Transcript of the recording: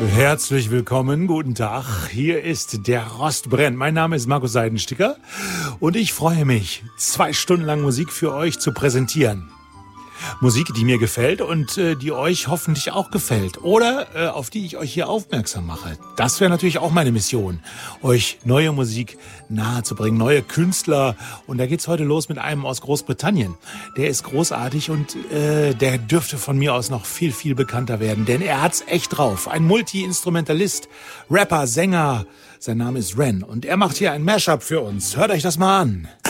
Herzlich willkommen, guten Tag. Hier ist der Rost brennt. Mein Name ist Markus Seidensticker und ich freue mich, 2 Stunden lang Musik für euch zu präsentieren. Musik, die mir gefällt und die euch hoffentlich auch gefällt oder auf die ich euch hier aufmerksam mache. Das wäre natürlich auch meine Mission, euch neue Musik nahezubringen, neue Künstler. Und da geht's heute los mit einem aus Großbritannien. Der ist großartig und der dürfte von mir aus noch viel, viel bekannter werden, denn er hat's echt drauf. Ein Multi-Instrumentalist, Rapper, Sänger. Sein Name ist Ren und er macht hier ein Mashup für uns. Hört euch das mal an.